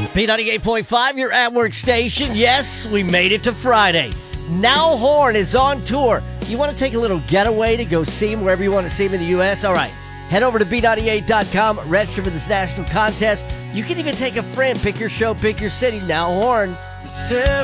B98.5, your at-work station. Yes, we made it to Friday. Now Horn is on tour. You want to take a little getaway to go see him wherever you want to see him in the U.S.? All right, head over to B98.com, register for this national contest. You can even take a friend, pick your show, pick your city. Now Horn.